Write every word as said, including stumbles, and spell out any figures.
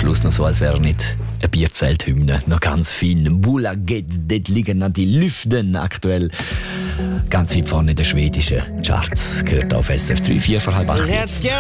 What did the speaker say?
Schluss noch so, als wäre nicht eine Bierzelthymne. Noch ganz fein. Bulaget, dort liegen noch die Lüften aktuell. Ganz weit vorne in den schwedischen Charts. Gehört auf S R F drei, vier vor halb acht.